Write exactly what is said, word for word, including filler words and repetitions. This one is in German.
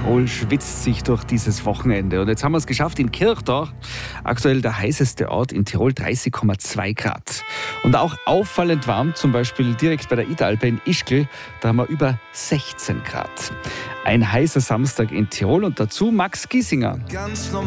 Tirol schwitzt sich durch dieses Wochenende. Und jetzt haben wir es geschafft in Kirchdorf. Aktuell der heißeste Ort in Tirol, dreißig Komma zwei Grad. Und auch auffallend warm, zum Beispiel direkt bei der Idalpe in Ischgl. Da haben wir über sechzehn Grad. Ein heißer Samstag in Tirol und dazu Max Giesinger. Ganz normal.